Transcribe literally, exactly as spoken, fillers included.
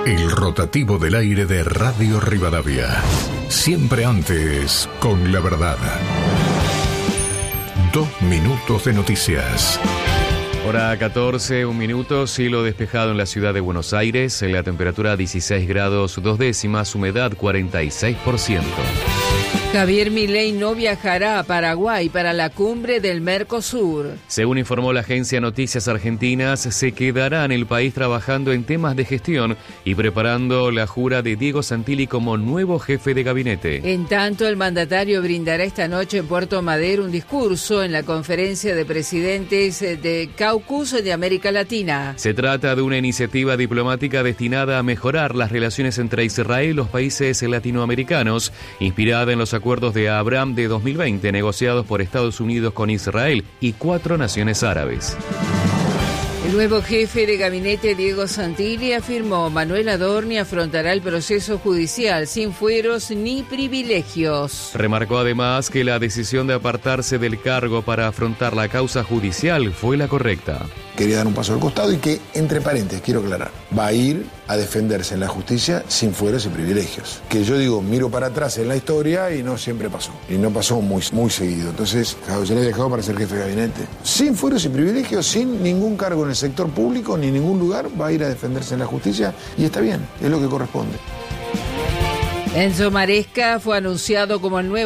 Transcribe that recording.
El rotativo del aire de Radio Rivadavia. Siempre antes, con la verdad. Dos minutos de noticias. Hora catorce, un minuto, cielo despejado en la ciudad de Buenos Aires, la temperatura dieciséis grados dos décimas, humedad cuarenta y seis por ciento. Javier Milei no viajará a Paraguay para la cumbre del Mercosur. Según informó la agencia Noticias Argentinas, se quedará en el país trabajando en temas de gestión y preparando la jura de Diego Santilli como nuevo jefe de gabinete. En tanto, el mandatario brindará esta noche en Puerto Madero un discurso en la conferencia de presidentes de Caucus de América Latina. Se trata de una iniciativa diplomática destinada a mejorar las relaciones entre Israel y los países latinoamericanos, inspirada en los acuerdos de Abraham de dos mil veinte negociados por Estados Unidos con Israel y cuatro naciones árabes. El nuevo jefe de gabinete, Diego Santilli, afirmó: Manuel Adorni afrontará el proceso judicial sin fueros ni privilegios. Remarcó además que la decisión de apartarse del cargo para afrontar la causa judicial fue la correcta. Quería dar un paso al costado y que, entre paréntesis, quiero aclarar, va a ir a defenderse en la justicia sin fueros y privilegios. Que yo digo, miro para atrás en la historia y no siempre pasó. Y no pasó muy, muy seguido. Entonces, yo le he dejado para ser jefe de gabinete. Sin fueros y privilegios, sin ningún cargo en el sector público, ni en ningún lugar, va a ir a defenderse en la justicia y está bien, es lo que corresponde. Enzo Maresca fue anunciado como el nuevo